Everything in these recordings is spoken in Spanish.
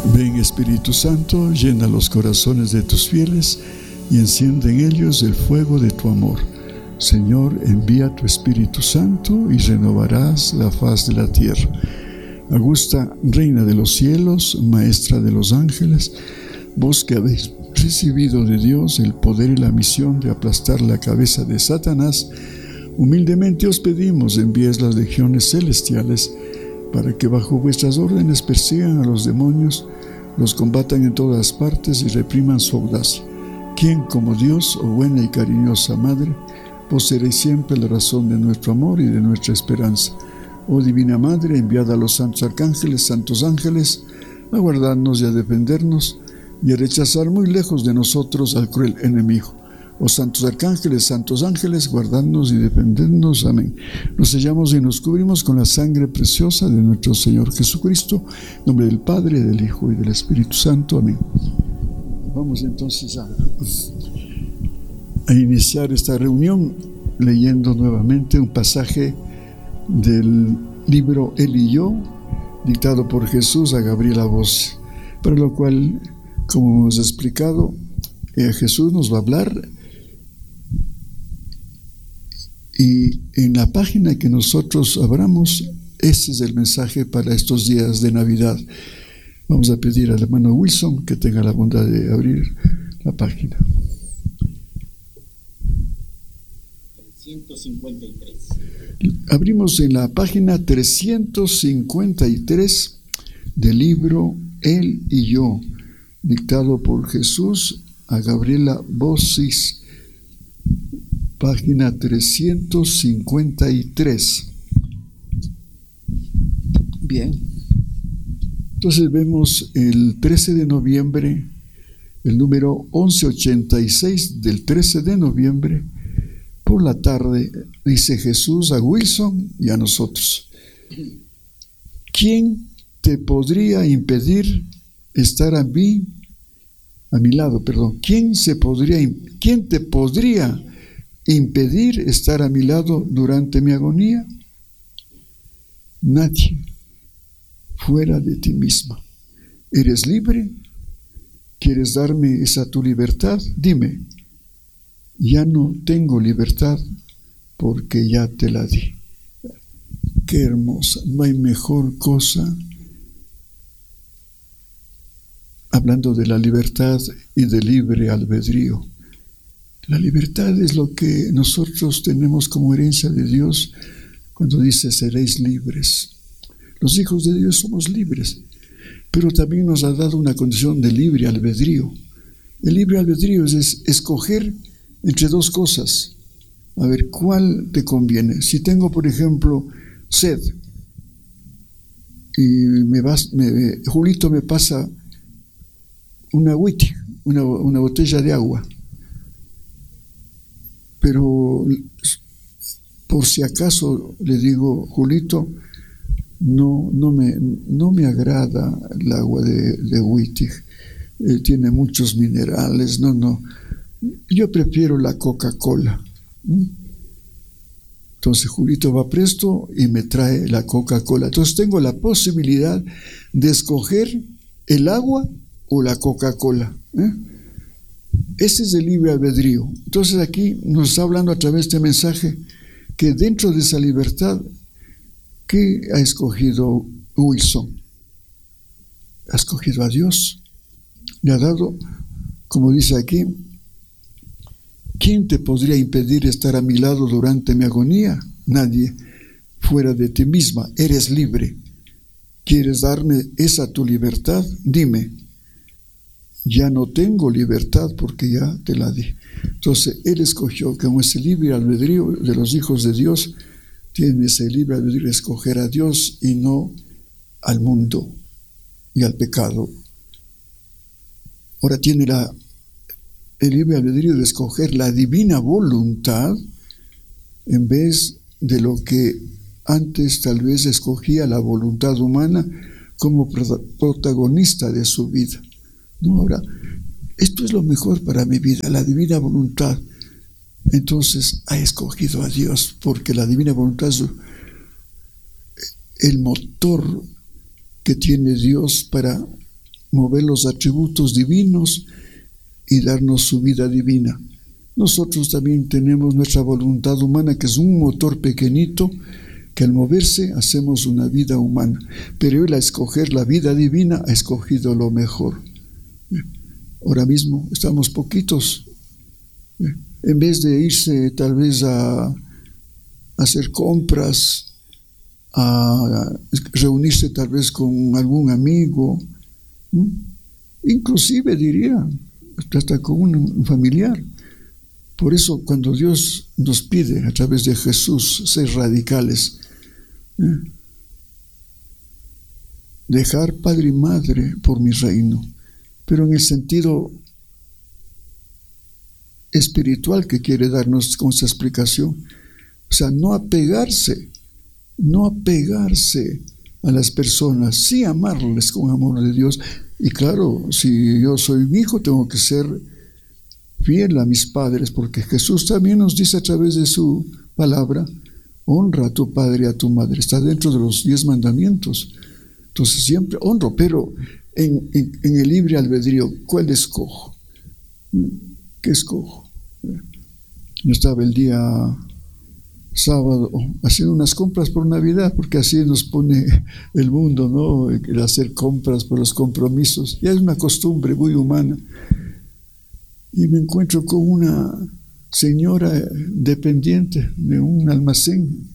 Ven Espíritu Santo, llena los corazones de tus fieles y enciende en ellos el fuego de tu amor. Señor, envía tu Espíritu Santo y renovarás la faz de la tierra. Augusta, Reina de los cielos, Maestra de los ángeles, vos que habéis recibido de Dios el poder y la misión de aplastar la cabeza de Satanás, humildemente os pedimos envíes las legiones celestiales para que bajo vuestras órdenes persigan a los demonios, los combatan en todas partes y repriman su audacia. Quien como Dios, oh buena y cariñosa Madre, vos seréis siempre la razón de nuestro amor y de nuestra esperanza. Oh Divina Madre, enviad a los santos arcángeles, santos ángeles, a guardarnos y a defendernos, y a rechazar muy lejos de nosotros al cruel enemigo. Oh santos arcángeles, santos ángeles, guardadnos y defendednos. Amén. Nos sellamos y nos cubrimos con la sangre preciosa de nuestro Señor Jesucristo, en nombre del Padre, del Hijo y del Espíritu Santo. Amén. Vamos entonces a iniciar esta reunión leyendo nuevamente un pasaje del libro Él y yo, dictado por Jesús a Gabriela Voz, para lo cual, como hemos explicado, Jesús nos va a hablar, y en la página que nosotros abramos, ese es el mensaje para estos días de Navidad. Vamos a pedir al hermano Wilson que tenga la bondad de abrir la página. 353. Abrimos en la página 353 del libro Él y yo, dictado por Jesús a Gabriela Bosis, página 353. Bien, entonces vemos el 13 de noviembre, el número 1186 del 13 de noviembre, por la tarde, dice Jesús a Wilson y a nosotros: ¿quién te podría impedir estar a mi lado? ¿Quién te podría impedir estar a mi lado durante mi agonía? Nadie, fuera de ti misma. ¿Eres libre? ¿Quieres darme esa tu libertad? Dime. Ya no tengo libertad porque ya te la di. Qué hermosa, no hay mejor cosa. Hablando de la libertad y del libre albedrío. La libertad es lo que nosotros tenemos como herencia de Dios cuando dice seréis libres. Los hijos de Dios somos libres, pero también nos ha dado una condición de libre albedrío. El libre albedrío es escoger entre dos cosas. A ver, ¿cuál te conviene? Si tengo, por ejemplo, sed y Julito me pasa una botella de agua, pero por si acaso le digo: Julito, no me agrada el agua de Wittig, tiene muchos minerales, yo prefiero la Coca-Cola. Entonces Julito va presto y me trae la Coca-Cola. Entonces tengo la posibilidad de escoger el agua o la Coca-Cola. Ese es el libre albedrío. Entonces aquí nos está hablando a través de este mensaje que dentro de esa libertad, ¿qué ha escogido Wilson? Ha escogido a Dios. Le ha dado, como dice aquí: ¿quién te podría impedir estar a mi lado durante mi agonía? Nadie, fuera de ti misma. Eres libre. ¿Quieres darme esa tu libertad? Dime. Ya no tengo libertad porque ya te la di. Entonces Él escogió, como ese libre albedrío de los hijos de Dios, tiene ese libre albedrío de escoger a Dios y no al mundo y al pecado. Ahora tiene el libre albedrío de escoger la divina voluntad en vez de lo que antes tal vez escogía la voluntad humana como protagonista de su vida. No, ahora, esto es lo mejor para mi vida, la divina voluntad. Entonces ha escogido a Dios, porque la divina voluntad es el motor que tiene Dios para mover los atributos divinos y darnos su vida divina. Nosotros también tenemos nuestra voluntad humana, que es un motor pequeñito, que al moverse hacemos una vida humana. Pero Él, a escoger la vida divina, ha escogido lo mejor. Ahora mismo estamos poquitos. En vez de irse tal vez a hacer compras, a reunirse tal vez con algún amigo, inclusive diría, hasta con un familiar. Por eso cuando Dios nos pide a través de Jesús ser radicales, dejar padre y madre por mi reino, pero en el sentido espiritual que quiere darnos con esta explicación, o sea, no apegarse a las personas, sí amarles con amor de Dios. Y claro, si yo soy un hijo, tengo que ser fiel a mis padres, porque Jesús también nos dice a través de su palabra: honra a tu padre y a tu madre. Está dentro de los 10 mandamientos. Entonces siempre honro, pero en el libre albedrío, ¿cuál escojo? ¿Qué escojo? Yo estaba el día sábado haciendo unas compras por Navidad, porque así nos pone el mundo, ¿no? El hacer compras por los compromisos. Ya es una costumbre muy humana. Y me encuentro con una señora dependiente de un almacén,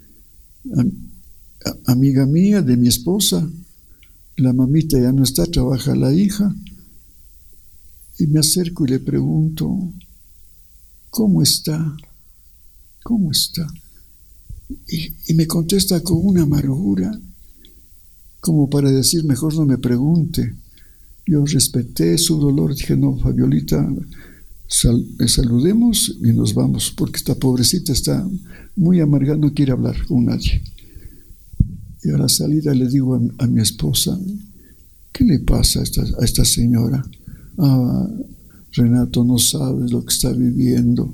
amiga mía, de mi esposa. La mamita ya no está, trabaja la hija. Y me acerco y le pregunto: ¿cómo está? ¿Cómo está? Y me contesta con una amargura, como para decir: mejor no me pregunte. Yo respeté su dolor, dije: no, Fabiolita, saludemos y nos vamos, porque esta pobrecita está muy amargada, no quiere hablar con nadie. Y a la salida le digo a mi esposa: ¿qué le pasa a esta señora? Renato, no sabes lo que está viviendo.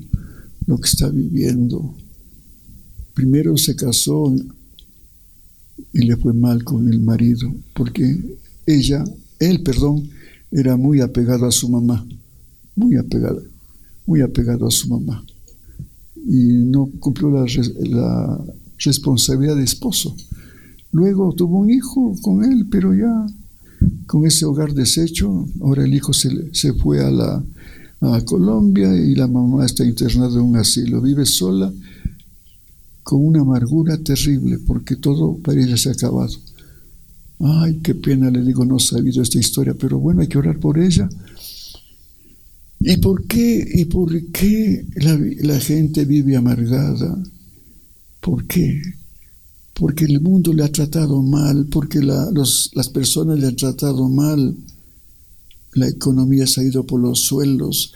Primero se casó y le fue mal con el marido, porque él, era muy apegado a su mamá, muy apegado a su mamá, y no cumplió la responsabilidad de esposo. Luego tuvo un hijo con él, pero ya con ese hogar deshecho. Ahora el hijo se fue a Colombia y la mamá está internada en un asilo. Vive sola con una amargura terrible, porque todo para ella se ha acabado. Ay, qué pena, le digo, no he sabido esta historia, pero bueno, hay que orar por ella. ¿Y por qué la gente vive amargada? ¿Por qué? Porque el mundo le ha tratado mal, porque las personas le han tratado mal, la economía se ha ido por los suelos,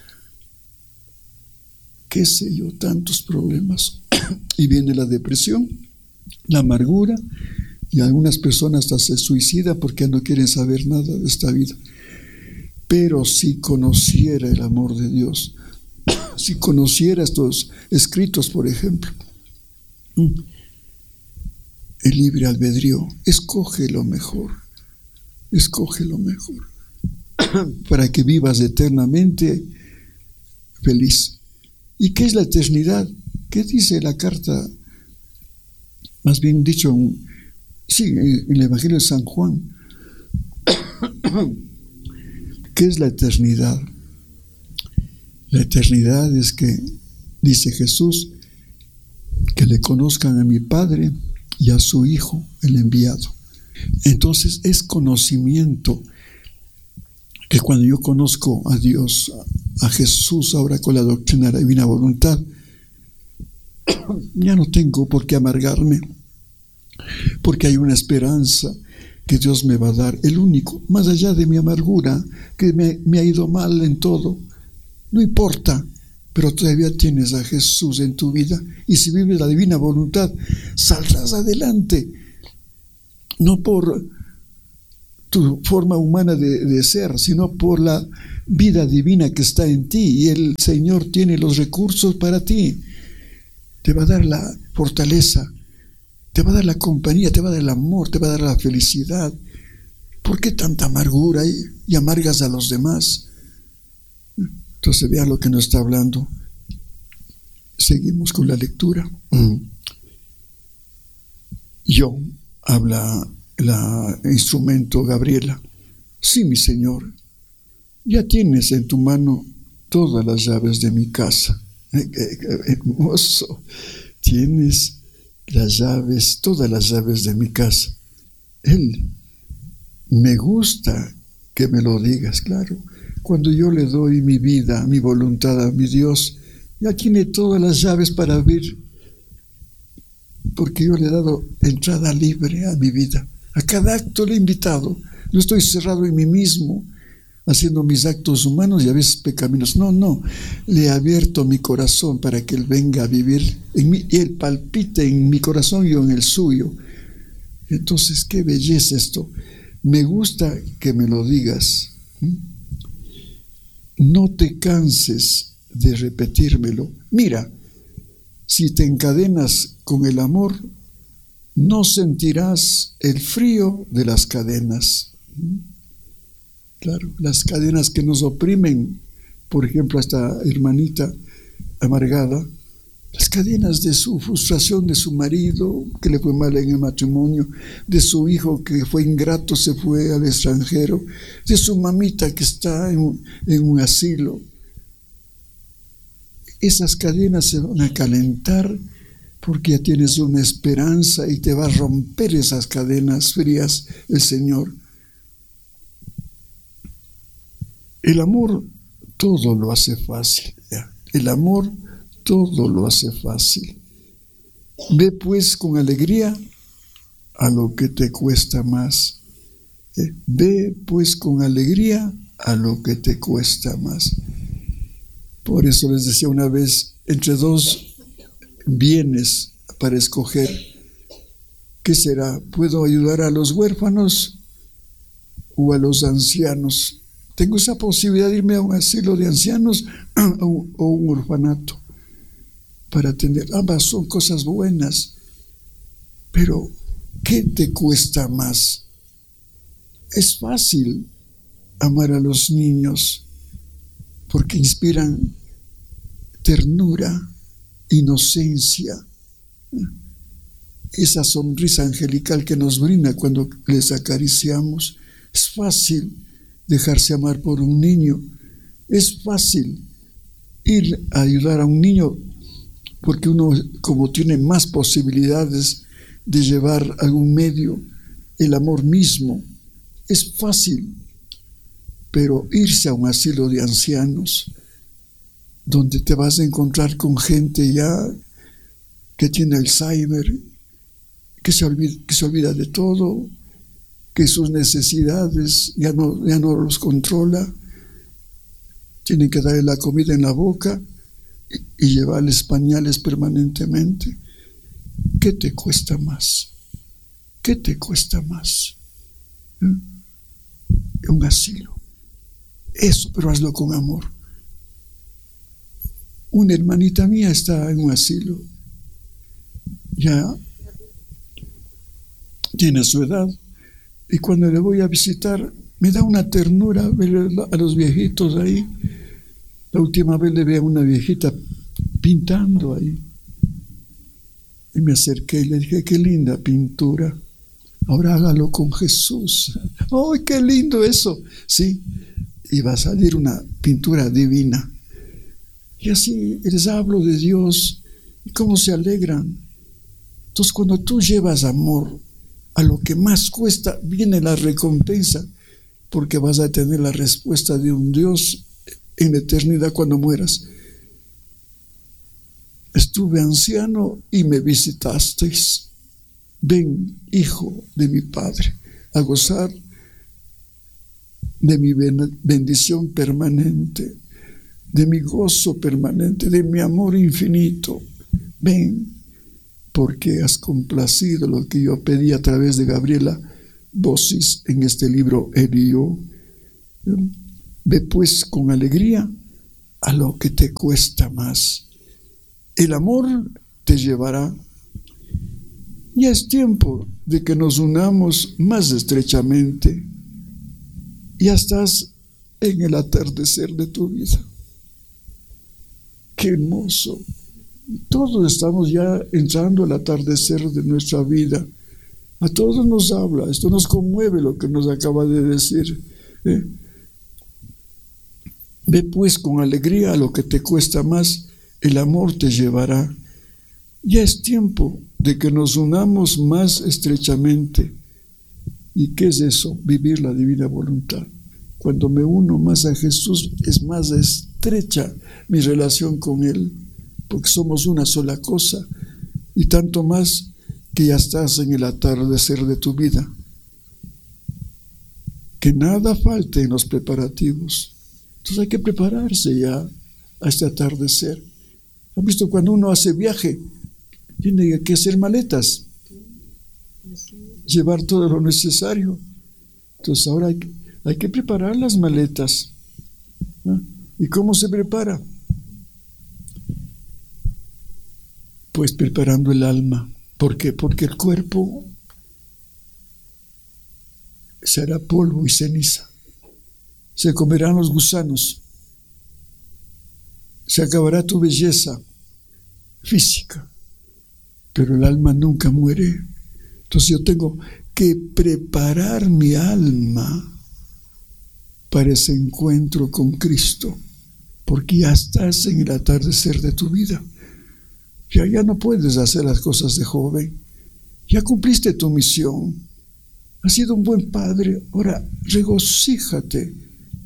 qué sé yo, tantos problemas. Y viene la depresión, la amargura, y algunas personas hasta se suicidan porque no quieren saber nada de esta vida. Pero si conociera el amor de Dios, si conociera estos escritos, por ejemplo, el libre albedrío, escoge lo mejor para que vivas eternamente feliz. ¿Y qué es la eternidad? ¿Qué dice la carta? Más bien dicho, en el Evangelio de San Juan. ¿Qué es la eternidad? La eternidad es que, dice Jesús, que le conozcan a mi Padre y a su Hijo, el enviado. Entonces es conocimiento, que cuando yo conozco a Dios, a Jesús, ahora con la doctrina de la divina voluntad, ya no tengo por qué amargarme, porque hay una esperanza que Dios me va a dar, el único, más allá de mi amargura, que me ha ido mal en todo. No importa, pero todavía tienes a Jesús en tu vida, y si vives la divina voluntad, saldrás adelante, no por tu forma humana de ser, sino por la vida divina que está en ti, y el Señor tiene los recursos para ti. Te va a dar la fortaleza, te va a dar la compañía, te va a dar el amor, te va a dar la felicidad. ¿Por qué tanta amargura y amargas a los demás? Entonces vea lo que nos está hablando. Seguimos con la lectura. Yo, habla la instrumento Gabriela. Sí, mi Señor, ya tienes en tu mano todas las llaves de mi casa. Hermoso. Tienes las llaves, todas las llaves de mi casa. Él, me gusta que me lo digas, claro. Cuando yo le doy mi vida, mi voluntad a mi Dios, ya tiene todas las llaves para abrir, porque yo le he dado entrada libre a mi vida. A cada acto le he invitado. No estoy cerrado en mí mismo, haciendo mis actos humanos y a veces pecaminos. No, le he abierto mi corazón para que Él venga a vivir en mí y Él palpite en mi corazón y yo en el suyo. Entonces, qué belleza esto. Me gusta que me lo digas. No te canses de repetírmelo. Mira, si te encadenas con el amor, no sentirás el frío de las cadenas. Claro, las cadenas que nos oprimen, por ejemplo, a esta hermanita amargada, las cadenas de su frustración, de su marido que le fue mal en el matrimonio, de su hijo que fue ingrato, se fue al extranjero, de su mamita que está en un asilo. Esas cadenas se van a calentar porque ya tienes una esperanza y te va a romper esas cadenas frías el Señor. El amor todo lo hace fácil. El amor todo lo hace fácil. Ve pues con alegría a lo que te cuesta más. Ve pues con alegría a lo que te cuesta más. Por eso les decía una vez, entre dos bienes para escoger, ¿qué será? ¿Puedo ayudar a los huérfanos o a los ancianos? Tengo esa posibilidad de irme a un asilo de ancianos o un orfanato para atender. Ambas son cosas buenas, pero ¿qué te cuesta más? Es fácil amar a los niños porque inspiran ternura, inocencia, esa sonrisa angelical que nos brinda cuando les acariciamos. Es fácil dejarse amar por un niño. Es fácil ir a ayudar a un niño porque uno, como tiene más posibilidades de llevar algún medio, el amor mismo, es fácil. Pero irse a un asilo de ancianos, donde te vas a encontrar con gente ya que tiene Alzheimer, que se olvida de todo, que sus necesidades ya no los controla, tienen que darle la comida en la boca y llevarles pañales permanentemente. ¿Qué te cuesta más? ¿Qué te cuesta más? Un asilo. Eso, pero hazlo con amor. Una hermanita mía está en un asilo. Ya tiene su edad. Y cuando le voy a visitar, me da una ternura ver a los viejitos ahí. La última vez le vi a una viejita pintando ahí. Y me acerqué y le dije, qué linda pintura. Ahora hágalo con Jesús. ¡Ay, qué lindo eso! Sí, y va a salir una pintura divina. Y así les hablo de Dios y cómo se alegran. Entonces, cuando tú llevas amor a lo que más cuesta, viene la recompensa, porque vas a tener la respuesta de un Dios en la eternidad cuando mueras. Estuve anciano y me visitasteis. Ven, hijo de mi Padre, a gozar de mi bendición permanente, de mi gozo permanente, de mi amor infinito. Ven, porque has complacido lo que yo pedí a través de Gabriela Bosis en este libro Elío. Ve pues con alegría a lo que te cuesta más. El amor te llevará. Ya es tiempo de que nos unamos más estrechamente. Ya estás en el atardecer de tu vida. Qué hermoso. Todos estamos ya entrando al atardecer de nuestra vida. A todos nos habla, esto nos conmueve lo que nos acaba de decir. Ve pues con alegría a lo que te cuesta más, el amor te llevará. Ya es tiempo de que nos unamos más estrechamente. ¿Y qué es eso? Vivir la divina voluntad. Cuando me uno más a Jesús, es más estrecha mi relación con Él, porque somos una sola cosa, y tanto más que ya estás en el atardecer de tu vida. Que nada falte en los preparativos. Entonces hay que prepararse ya a este atardecer. ¿Han visto cuando uno hace viaje? Tiene que hacer maletas, llevar todo lo necesario. Entonces ahora hay que preparar las maletas. ¿No? ¿Y cómo se prepara? Pues preparando el alma. ¿Por qué? Porque el cuerpo será polvo y ceniza. Se comerán los gusanos. Se acabará tu belleza física. Pero el alma nunca muere. Entonces yo tengo que preparar mi alma para ese encuentro con Cristo, porque ya estás en el atardecer de tu vida. Ya no puedes hacer las cosas de joven. Ya cumpliste tu misión. Has sido un buen padre. Ahora regocíjate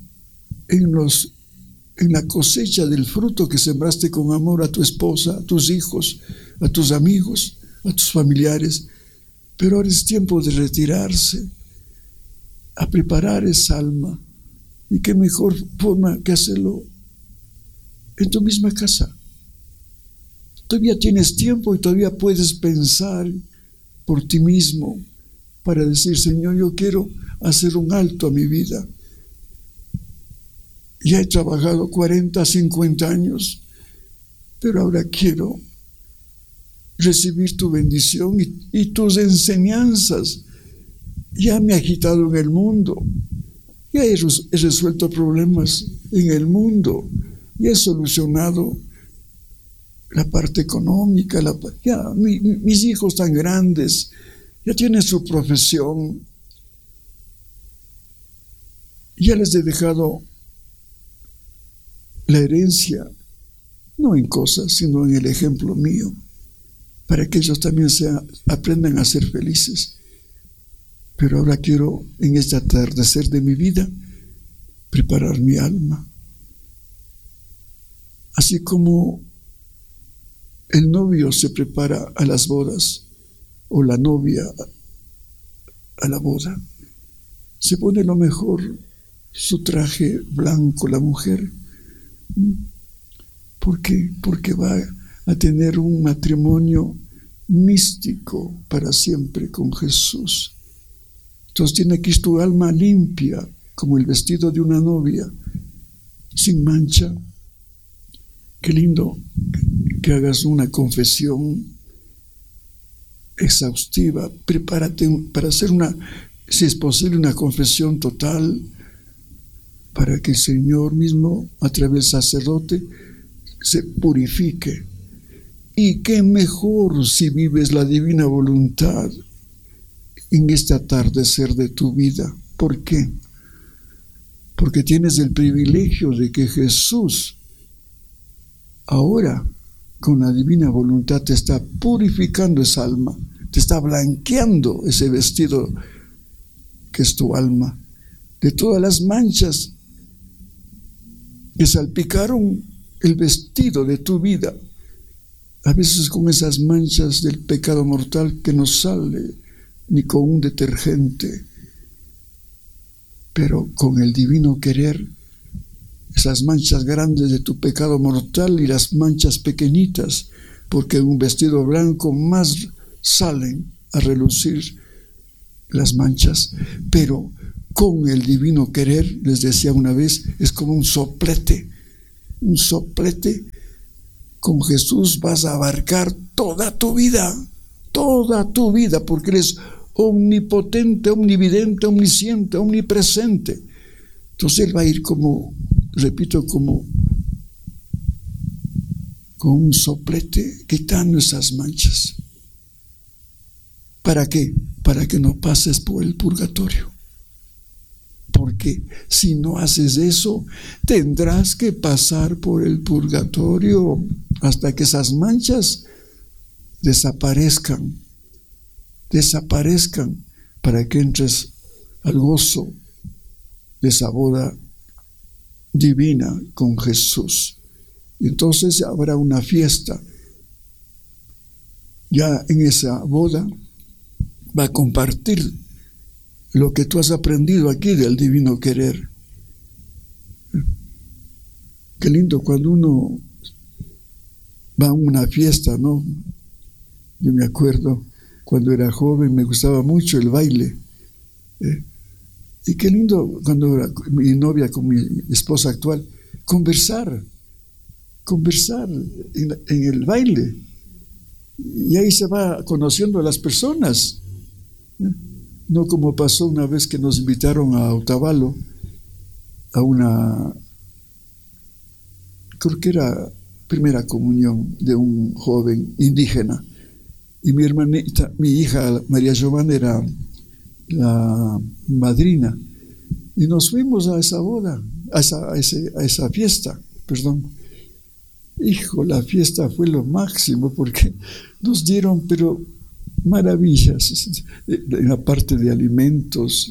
en la cosecha del fruto que sembraste con amor a tu esposa, a tus hijos, a tus amigos, a tus familiares. Pero ahora es tiempo de retirarse, a preparar esa alma. Y qué mejor forma que hacerlo en tu misma casa. Todavía tienes tiempo y todavía puedes pensar por ti mismo para decir: Señor, yo quiero hacer un alto a mi vida. Ya he trabajado 40, 50 años, pero ahora quiero recibir tu bendición y tus enseñanzas. Ya me he agitado en el mundo, ya he resuelto problemas en el mundo, ya he solucionado la parte económica, mis hijos tan grandes, ya tienen su profesión, ya les he dejado la herencia, no en cosas, sino en el ejemplo mío, para que ellos también aprendan a ser felices. Pero ahora quiero, en este atardecer de mi vida, preparar mi alma. Así como el novio se prepara a las bodas, o la novia a la boda, se pone lo mejor, su traje blanco, la mujer. ¿Por qué? Porque va a tener un matrimonio místico para siempre con Jesús. Entonces tiene que ir tu alma limpia, como el vestido de una novia, sin mancha. Qué lindo que hagas una confesión exhaustiva. Prepárate para hacer si es posible, una confesión total, para que el Señor mismo, a través del sacerdote, se purifique. Y qué mejor si vives la divina voluntad en este atardecer de tu vida. ¿Por qué? Porque tienes el privilegio de que Jesús ahora, con la divina voluntad, te está purificando esa alma, te está blanqueando ese vestido que es tu alma, de todas las manchas que salpicaron el vestido de tu vida. A veces con esas manchas del pecado mortal que no sale ni con un detergente, pero con el divino querer, esas manchas grandes de tu pecado mortal y las manchas pequeñitas, porque en un vestido blanco más salen a relucir las manchas. Pero con el divino querer, les decía una vez, es como un soplete. Con Jesús vas a abarcar toda tu vida, porque eres omnipotente, omnividente, omnisciente, omnipresente. Entonces él va a ir como, repito, como con un soplete quitando esas manchas. ¿Para qué? Para que no pases por el purgatorio. Porque si no haces eso, tendrás que pasar por el purgatorio hasta que esas manchas desaparezcan para que entres al gozo de esa boda divina con Jesús. Y entonces habrá una fiesta. Ya en esa boda va a compartir lo que tú has aprendido aquí del divino querer. Qué lindo cuando uno va a una fiesta, ¿no? Yo me acuerdo cuando era joven, me gustaba mucho el baile. Y qué lindo cuando era mi novia con mi esposa actual, conversar en el baile. Y ahí se va conociendo a las personas. No como pasó una vez que nos invitaron a Otavalo a una, creo que era primera comunión de un joven indígena. Y mi hermanita, mi hija María Giovanna era la madrina. Y nos fuimos a esa boda, a esa fiesta, perdón. Hijo, la fiesta fue lo máximo porque nos dieron, pero maravillas, en la parte de alimentos,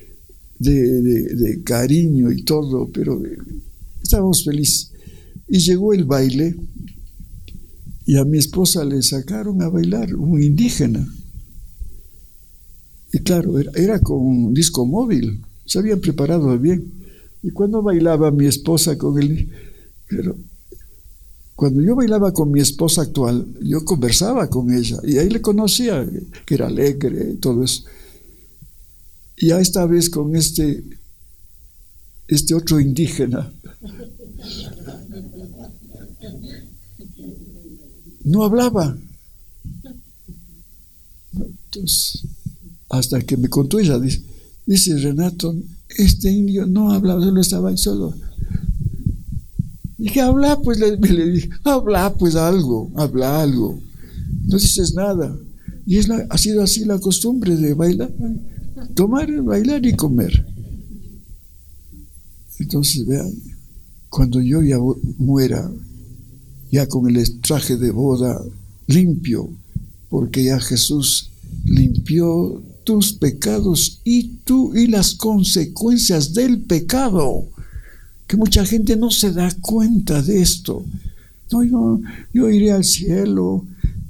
de cariño y todo, pero estábamos felices. Y llegó el baile y a mi esposa le sacaron a bailar un indígena. Y claro, era con un disco móvil, se habían preparado bien. Y cuando bailaba mi esposa con él, pero cuando yo bailaba con mi esposa actual, yo conversaba con ella y ahí le conocía, que era alegre y todo eso. Y ya esta vez con este otro indígena, no hablaba. Entonces, hasta que me contó ella, dice Renato, este indio no hablaba, solo estaba ahí solo. Dije, habla pues, le dije, habla pues algo, no dices nada. Y ha sido así la costumbre de bailar, tomar, bailar y comer. Entonces, vean, cuando yo ya muera, ya con el traje de boda limpio, porque ya Jesús limpió tus pecados y las consecuencias del pecado, que mucha gente no se da cuenta de esto. No, yo iré al cielo,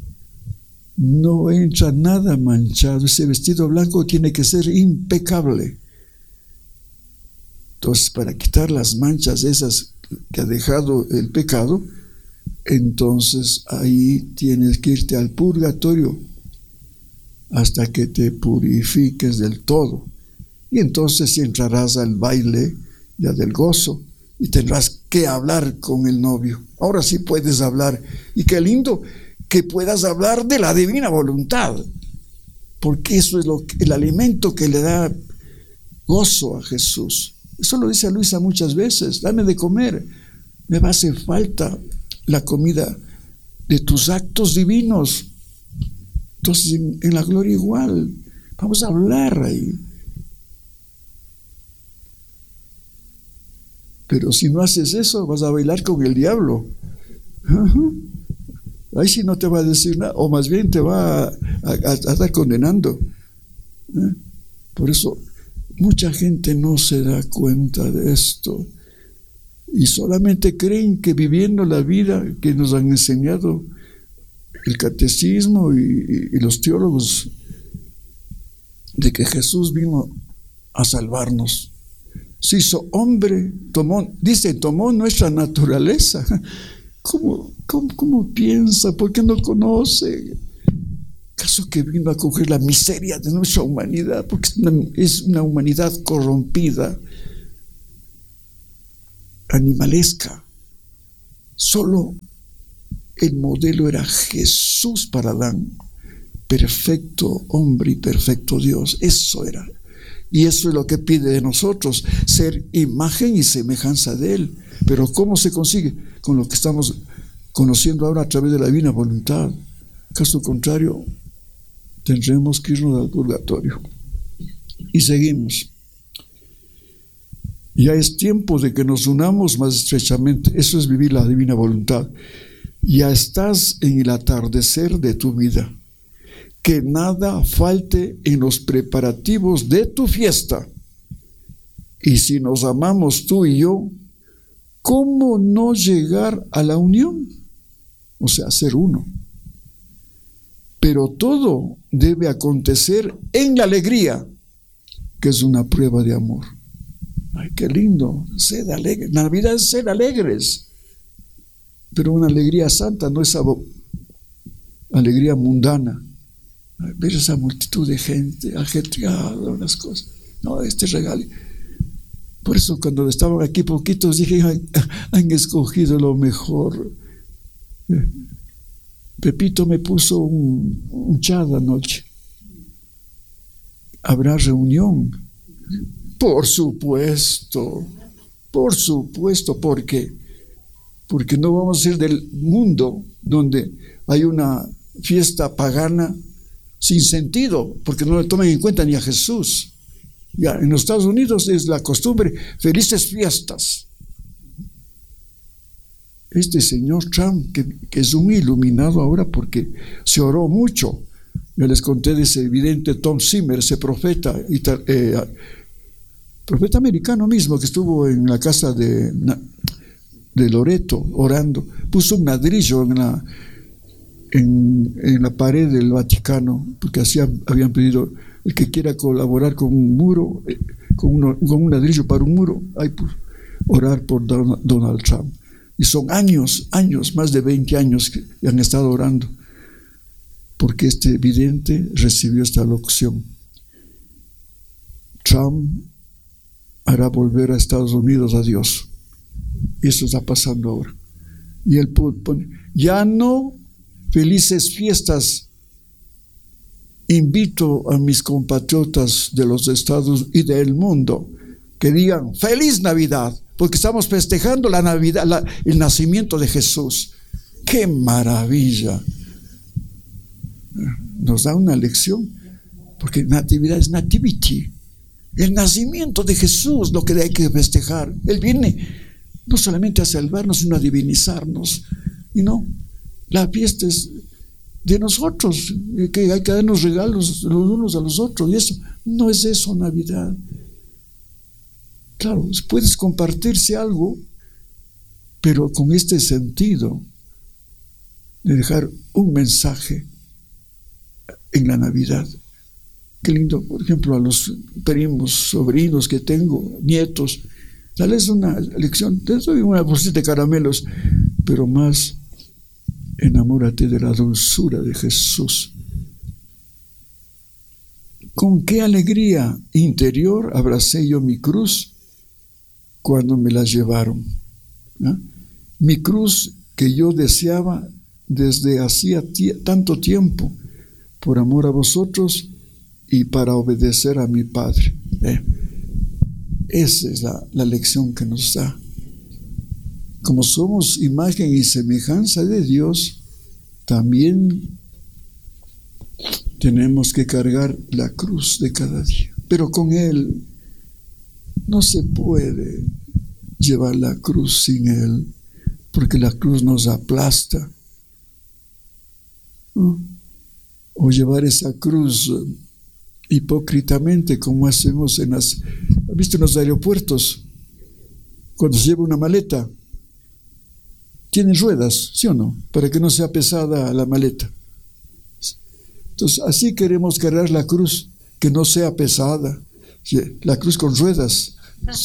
no entra nada manchado, ese vestido blanco tiene que ser impecable. Entonces, para quitar las manchas esas que ha dejado el pecado, entonces ahí tienes que irte al purgatorio hasta que te purifiques del todo. Y entonces entrarás al baile ya del gozo y tendrás que hablar con el novio. Ahora sí puedes hablar, y qué lindo que puedas hablar de la divina voluntad, porque eso es el alimento que le da gozo a Jesús. Eso lo dice Luisa muchas veces: dame de comer, me va a hacer falta la comida de tus actos divinos. Entonces en la gloria igual vamos a hablar ahí. Pero si no haces eso, vas a bailar con el diablo. Ahí sí no te va a decir nada, o más bien te va a estar condenando. Por eso mucha gente no se da cuenta de esto y solamente creen que viviendo la vida que nos han enseñado el catecismo y los teólogos, de que Jesús vino a salvarnos. Se hizo hombre, tomó nuestra naturaleza. ¿Cómo piensa? ¿Por qué no conoce? ¿Acaso que vino a coger la miseria de nuestra humanidad? Porque es una humanidad corrompida, animalesca. Solo el modelo era Jesús para Adán, perfecto hombre y perfecto Dios. Eso era. Y eso es lo que pide de nosotros, ser imagen y semejanza de Él. Pero ¿cómo se consigue? Con lo que estamos conociendo ahora a través de la divina voluntad. Caso contrario, tendremos que irnos al purgatorio. Y seguimos. Ya es tiempo de que nos unamos más estrechamente. Eso es vivir la divina voluntad. Ya estás en el atardecer de tu vida. Que nada falte en los preparativos de tu fiesta. Y si nos amamos tú y yo, ¿cómo no llegar a la unión? O sea, ser uno. Pero todo debe acontecer en la alegría, que es una prueba de amor. Ay, qué lindo, ser alegre. Navidad es ser alegres, pero una alegría santa, no esa alegría mundana. Ver esa multitud de gente ajetreada, las cosas. No, este regalo. Por eso cuando estaban aquí poquitos dije, han escogido lo mejor. Pepito me puso un chat anoche. ¿Habrá reunión? Por supuesto, porque no vamos a ser del mundo donde hay una fiesta pagana sin sentido, porque no le toman en cuenta ni a Jesús. Ya en los Estados Unidos es la costumbre, felices fiestas. Este señor Trump, que es un iluminado ahora porque se oró mucho. Yo les conté de ese vidente Tom Zimmer, ese profeta americano mismo que estuvo en la casa de Loreto orando. Puso un ladrillo en la pared del Vaticano, porque así habían pedido, el que quiera colaborar con un muro, con un ladrillo para un muro, hay pues, orar por Donald Trump. Y son años, más de 20 años que han estado orando, porque este vidente recibió esta locución. Trump hará volver a Estados Unidos a Dios. Y eso está pasando ahora. Y él pone, ya no felices fiestas. Invito a mis compatriotas de los estados y del mundo que digan feliz Navidad, porque estamos festejando la Navidad, el nacimiento de Jesús. ¡Qué maravilla! Nos da una lección, porque natividad es nativity, el nacimiento de Jesús, lo que hay que festejar. Él viene no solamente a salvarnos, sino a divinizarnos. Y no, la fiesta es de nosotros, que hay que darnos regalos los unos a los otros, y eso no es eso Navidad. Claro, puedes compartirse algo, pero con este sentido de dejar un mensaje en la Navidad. Qué lindo, por ejemplo, a los primos, sobrinos que tengo, nietos, darles una lección. Te doy una bolsita de caramelos, pero más enamórate de la dulzura de Jesús. Con qué alegría interior abracé yo mi cruz cuando me la llevaron. ¿Ah? Mi cruz que yo deseaba desde hacía tanto tiempo, por amor a vosotros y para obedecer a mi Padre. Esa es la lección que nos da. Como somos imagen y semejanza de Dios, también tenemos que cargar la cruz de cada día. Pero con Él no se puede llevar la cruz sin Él, porque la cruz nos aplasta. ¿No? O llevar esa cruz hipócritamente, como hacemos ¿has visto en los aeropuertos? Cuando se lleva una maleta, tienen ruedas, ¿sí o no? Para que no sea pesada la maleta. Entonces, así queremos cargar la cruz, que no sea pesada. La cruz con ruedas.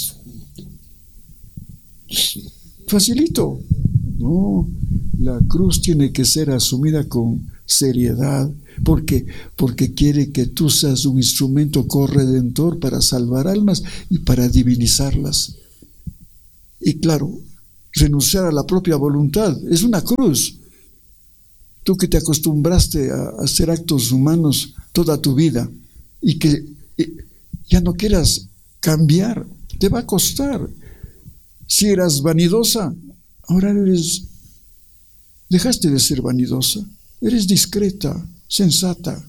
Facilito. No, la cruz tiene que ser asumida con seriedad, porque quiere que tú seas un instrumento corredentor para salvar almas y para divinizarlas. Y claro, renunciar a la propia voluntad es una cruz. Tú que te acostumbraste a hacer actos humanos toda tu vida y Ya no quieras cambiar, te va a costar. Si eras vanidosa, ahora dejaste de ser vanidosa, eres discreta, sensata.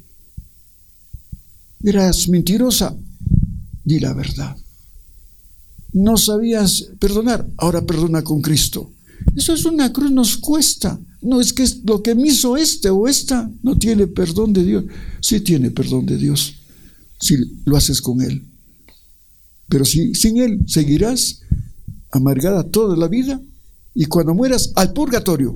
Eras mentirosa, di la verdad. No sabías perdonar, ahora perdona con Cristo. Eso es una cruz, nos cuesta. No es que lo que me hizo este o esta no tiene perdón de Dios. Sí tiene perdón de Dios, si lo haces con Él. Pero si sin Él seguirás amargada toda la vida, y cuando mueras, al purgatorio,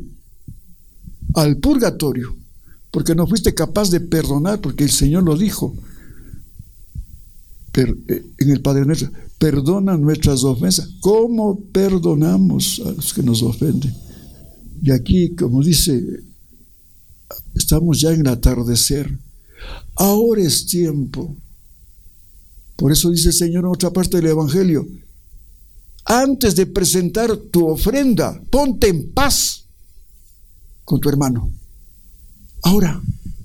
porque no fuiste capaz de perdonar, porque el Señor lo dijo en el Padre Nuestro: perdona nuestras ofensas, como perdonamos a los que nos ofenden. Y aquí, como dice, estamos ya en el atardecer, ahora es tiempo. Por eso dice el Señor en otra parte del Evangelio: antes de presentar tu ofrenda, ponte en paz con tu hermano. Ahora,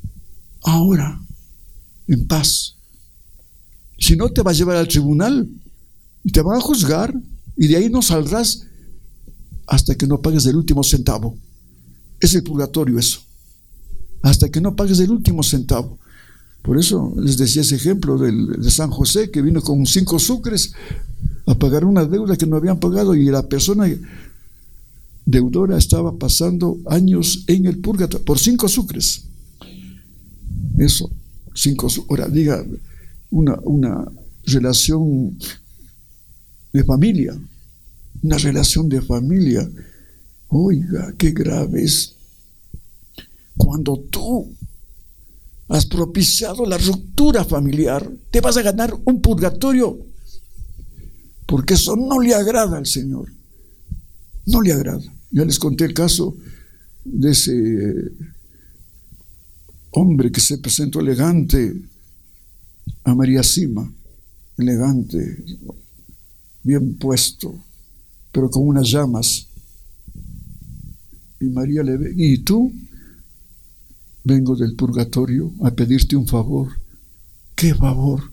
en paz. Si no, te va a llevar al tribunal y te van a juzgar, y de ahí no saldrás hasta que no pagues el último centavo. Es el purgatorio eso, hasta que no pagues el último centavo. Por eso les decía ese ejemplo de San José, que vino con 5 sucres a pagar una deuda que no habían pagado, y la persona deudora estaba pasando años en el purgatorio por 5 sucres. Eso, 5 sucres. Ahora diga, una relación de familia, una relación de familia. Oiga, qué grave es cuando tú has propiciado la ruptura familiar. Te vas a ganar un purgatorio, porque eso no le agrada al Señor. No le agrada. Ya les conté el caso de ese hombre que se presentó elegante a María Sima, elegante, bien puesto, pero con unas llamas. Y María le ve: ¿y tú? Vengo del purgatorio a pedirte un favor. ¿Qué favor?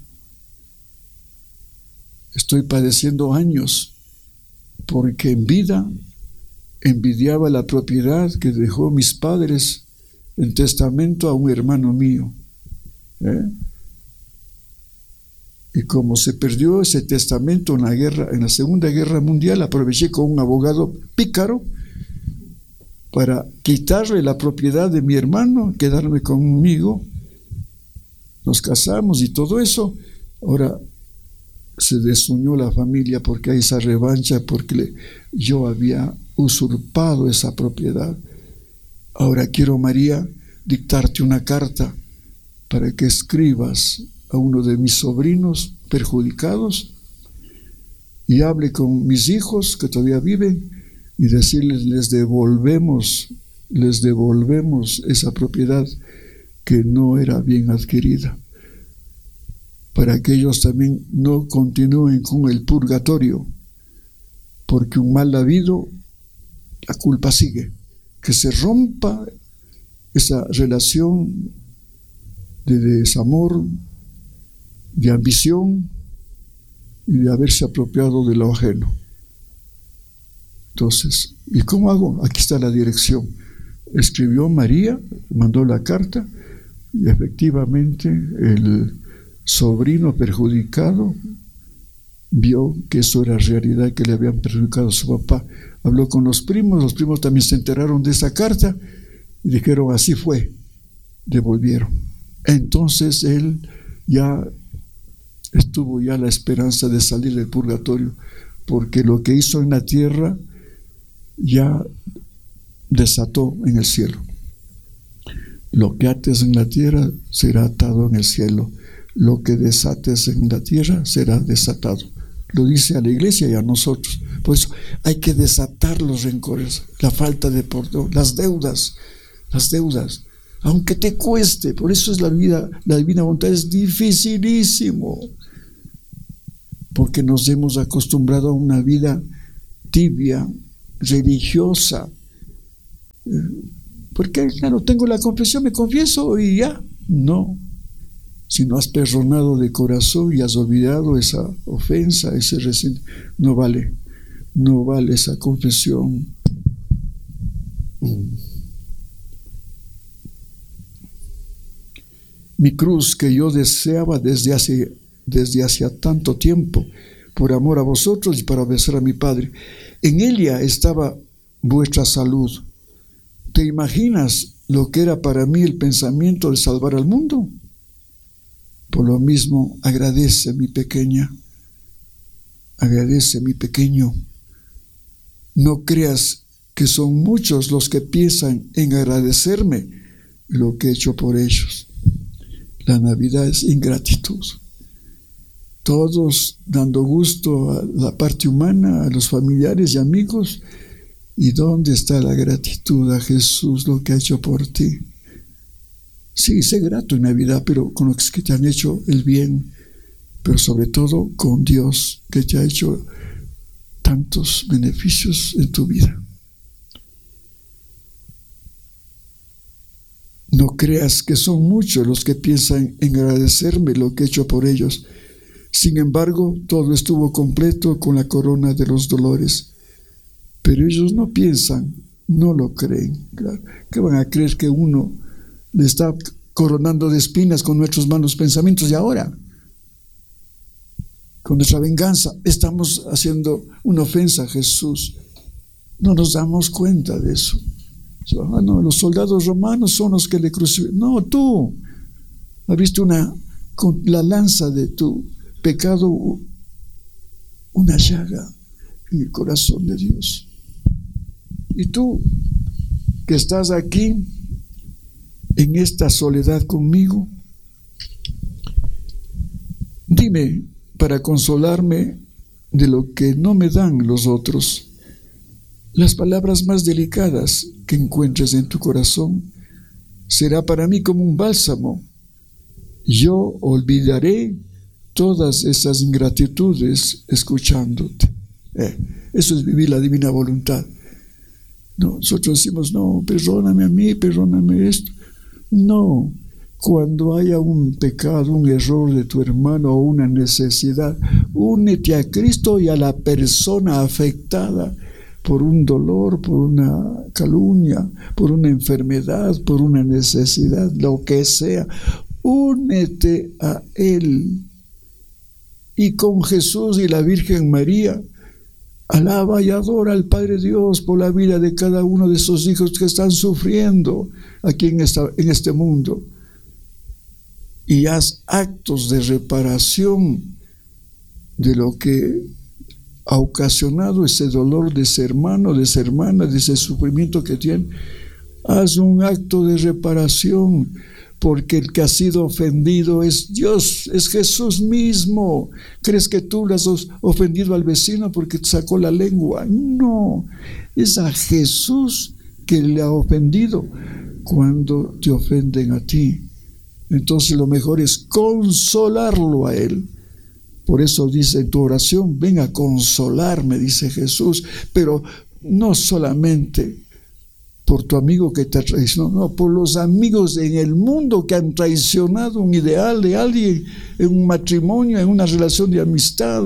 Estoy padeciendo años porque en vida envidiaba la propiedad que dejó mis padres en testamento a un hermano mío. Y como se perdió ese testamento en la Segunda Guerra Mundial, aproveché con un abogado pícaro para quitarle la propiedad de mi hermano, quedarme conmigo. Nos casamos y todo eso. Ahora se desunió la familia porque hay esa revancha, porque yo había usurpado esa propiedad. Ahora quiero, María, dictarte una carta para que escribas a uno de mis sobrinos perjudicados y hable con mis hijos que todavía viven, y decirles: les devolvemos esa propiedad que no era bien adquirida, para que ellos también no continúen con el purgatorio, porque un mal habido, la culpa sigue. Que se rompa esa relación de desamor, de ambición y de haberse apropiado de lo ajeno. Entonces, ¿y cómo hago? Aquí está la dirección. Escribió María, mandó la carta, y efectivamente el sobrino perjudicado vio que eso era realidad, que le habían perjudicado a su papá. Habló con los primos también se enteraron de esa carta y dijeron: así fue, devolvieron. Entonces él ya estuvo ya la esperanza de salir del purgatorio, porque lo que hizo en la tierra ya desató en el cielo. Lo que ates en la tierra será atado en el cielo. Lo que desates en la tierra será desatado. Lo dice a la iglesia y a nosotros. Por eso hay que desatar los rencores, la falta de perdón, las deudas, aunque te cueste. Por eso es la divina voluntad es dificilísimo, porque nos hemos acostumbrado a una vida tibia, religiosa. Porque claro, tengo la confesión, me confieso y ya. No, Si no has perdonado de corazón y has olvidado esa ofensa, ese resentimiento, no vale esa confesión. Mi cruz que yo deseaba desde hacía tanto tiempo, por amor a vosotros y para obedecer a mi Padre, en ella estaba vuestra salud. ¿Te imaginas lo que era para mí el pensamiento de salvar al mundo? Por lo mismo, agradece, mi pequeña, agradece, mi pequeño. No creas que son muchos los que piensan en agradecerme lo que he hecho por ellos. La Navidad es ingratitud. Todos dando gusto a la parte humana, a los familiares y amigos. ¿Y dónde está la gratitud a Jesús, lo que ha hecho por ti? Sí, sé grato en Navidad, pero con los que te han hecho el bien, pero sobre todo con Dios, que te ha hecho tantos beneficios en tu vida. No creas que son muchos los que piensan en agradecerme lo que he hecho por ellos. Sin embargo, todo estuvo completo con la corona de los dolores. Pero ellos no piensan, no lo creen. Claro, ¿qué van a creer que uno le está coronando de espinas con nuestros malos pensamientos? Y ahora, con nuestra venganza, estamos haciendo una ofensa a Jesús. No nos damos cuenta de eso. No, los soldados romanos son los que le crucificaron. No, tú has visto con la lanza de tu pecado, una llaga en el corazón de Dios. Y tú que estás aquí en esta soledad conmigo, dime para consolarme de lo que no me dan los otros. Las palabras más delicadas que encuentres en tu corazón será para mí como un bálsamo. Yo olvidaré todas esas ingratitudes escuchándote. Eso es vivir la divina voluntad. No, nosotros decimos, no, perdóname a mí, perdóname esto. No, cuando haya un pecado, un error de tu hermano o una necesidad, únete a Cristo y a la persona afectada por un dolor, por una calumnia, por una enfermedad, por una necesidad, lo que sea. Únete a Él. Y con Jesús y la Virgen María, alaba y adora al Padre Dios por la vida de cada uno de esos hijos que están sufriendo aquí en este mundo. Y haz actos de reparación de lo que ha ocasionado ese dolor de ese hermano, de esa hermana, de ese sufrimiento que tiene. Haz un acto de reparación, porque el que ha sido ofendido es Dios, es Jesús mismo. ¿Crees que tú le has ofendido al vecino porque te sacó la lengua? No, es a Jesús que le ha ofendido cuando te ofenden a ti. Entonces lo mejor es consolarlo a Él. Por eso dice en tu oración, ven a consolarme, dice Jesús, pero no solamente por tu amigo que te ha traicionado, no, por los amigos en el mundo que han traicionado un ideal de alguien en un matrimonio, en una relación de amistad.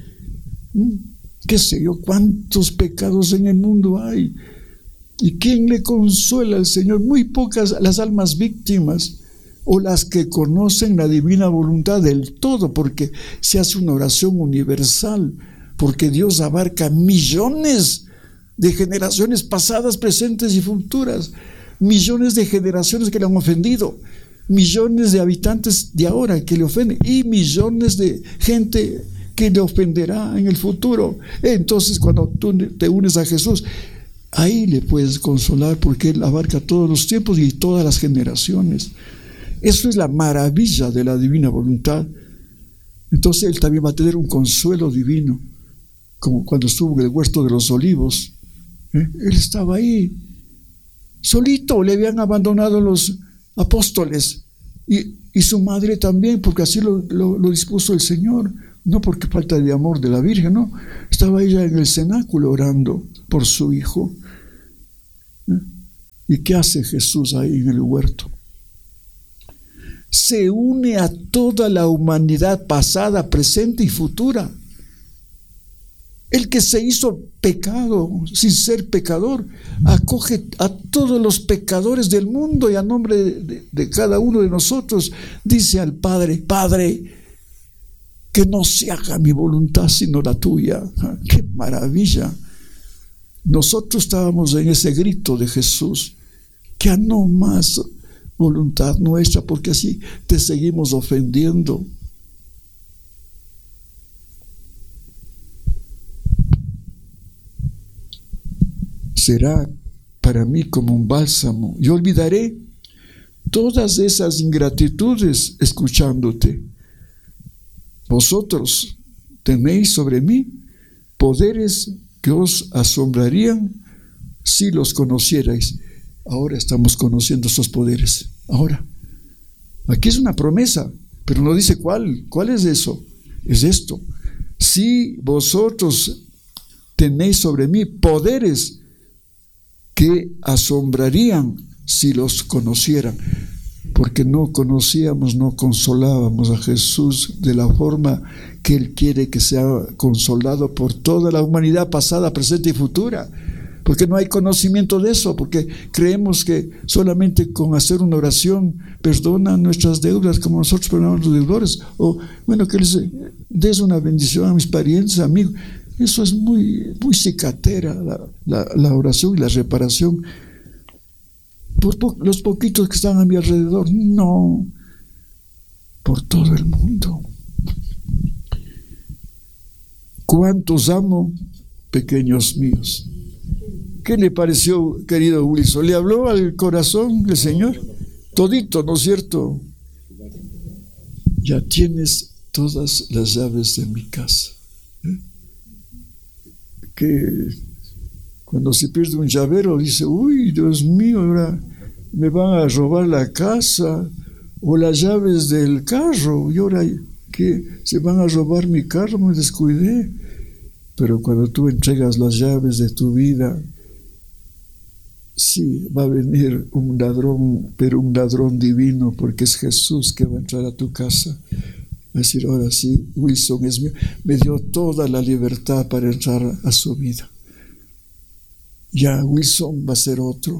¿Qué sé yo? ¿Cuántos pecados en el mundo hay? ¿Y quién le consuela al Señor? Muy pocas las almas víctimas, o las que conocen la divina voluntad del todo, porque se hace una oración universal, porque Dios abarca millones de generaciones pasadas, presentes y futuras, millones de generaciones que le han ofendido, millones de habitantes de ahora que le ofenden y millones de gente que le ofenderá en el futuro. Entonces, cuando tú te unes a Jesús, ahí le puedes consolar, porque Él abarca todos los tiempos y todas las generaciones. Eso es la maravilla de la divina voluntad. Entonces Él también va a tener un consuelo divino, como cuando estuvo en el huerto de los olivos. Él estaba ahí, solito, le habían abandonado los apóstoles y su madre también, porque así lo dispuso el Señor, no porque falta de amor de la Virgen, no, estaba ella en el cenáculo orando por su hijo. ¿Y qué hace Jesús ahí en el huerto? se une a toda la humanidad pasada, presente y futura. El que se hizo pecado sin ser pecador, acoge a todos los pecadores del mundo y a nombre de cada uno de nosotros dice al Padre: Padre, que no se haga mi voluntad sino la tuya. ¡Qué maravilla! Nosotros estábamos en ese grito de Jesús, que a no más voluntad nuestra, porque así te seguimos ofendiendo. Será para mí como un bálsamo. Yo olvidaré todas esas ingratitudes escuchándote. Vosotros tenéis sobre mí poderes que os asombrarían si los conocierais. Ahora estamos conociendo esos poderes. Ahora, aquí es una promesa, pero no dice cuál. ¿Cuál es eso? Es esto: si vosotros tenéis sobre mí poderes que asombrarían si los conocieran. Porque no conocíamos, no consolábamos a Jesús de la forma que Él quiere que sea consolado por toda la humanidad pasada, presente y futura. Porque no hay conocimiento de eso, porque creemos que solamente con hacer una oración perdona nuestras deudas como nosotros perdonamos a los deudores, o bueno, que les des una bendición a mis parientes, amigos. Eso es muy cicatera, la oración y la reparación por los poquitos que están a mi alrededor. No, por todo el mundo. ¿Cuántos amo, pequeños míos? ¿Qué le pareció, querido Wilson? ¿Le habló al corazón el Señor? Todito, ¿no es cierto? Ya tienes todas las llaves de mi casa. Que cuando se pierde un llavero dice: uy, Dios mío, ahora me van a robar la casa o las llaves del carro, y ahora que se van a robar mi carro, me descuidé. Pero cuando tú entregas las llaves de tu vida, sí, va a venir un ladrón, pero un ladrón divino, porque es Jesús que va a entrar a tu casa. Va a decir: ahora sí, Wilson es mío. Me dio toda la libertad para entrar a su vida. Ya Wilson va a ser otro,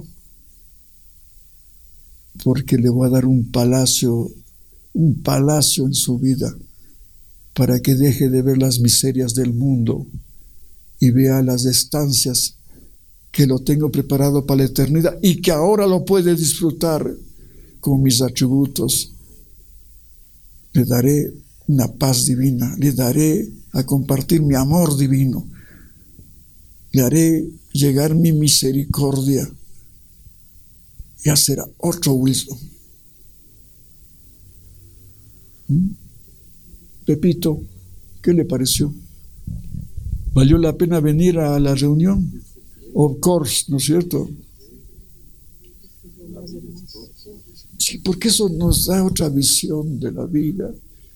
porque le voy a dar un palacio en su vida, para que deje de ver las miserias del mundo y vea las estancias que lo tengo preparado para la eternidad y que ahora lo puede disfrutar con mis atributos. Le daré una paz divina, le daré a compartir mi amor divino, le haré llegar mi misericordia. Ya será otro Wilson. Pepito, ¿qué le pareció? ¿Valió la pena venir a la reunión? Of course, ¿no es cierto? Sí, porque eso nos da otra visión de la vida.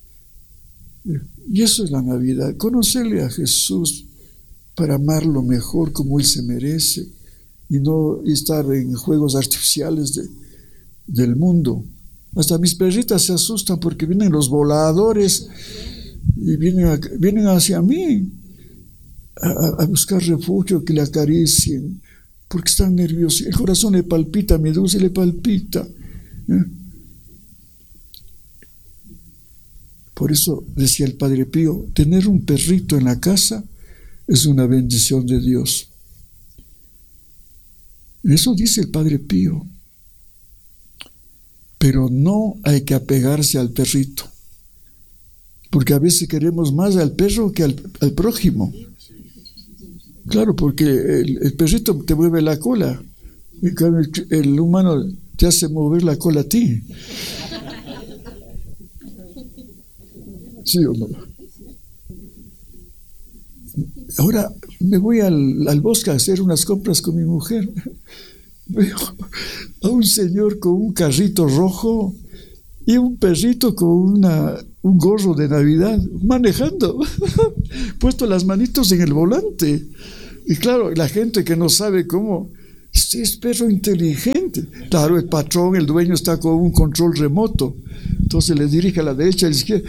Y eso es la Navidad, conocerle a Jesús para amarlo mejor como Él se merece y no estar en juegos artificiales del mundo. Hasta mis perritas se asustan porque vienen los voladores y vienen hacia mí a buscar refugio, que le acaricien, porque están nerviosos. El corazón le palpita, mi dulce le palpita. Por eso decía el Padre Pío, tener un perrito en la casa es una bendición de Dios. Eso dice el Padre Pío. Pero no hay que apegarse al perrito, porque a veces queremos más al perro que al prójimo. Claro, porque el perrito te mueve la cola, y el humano te hace mover la cola a ti. ¿Sí o no? Ahora me voy al bosque a hacer unas compras con mi mujer. Veo a un señor con un carrito rojo y un perrito con un gorro de Navidad manejando, puesto las manitos en el volante. Y claro, la gente que no sabe cómo Este es perro inteligente. Claro, el patrón, el dueño está con un control remoto. Entonces le dirige a la derecha, a la izquierda.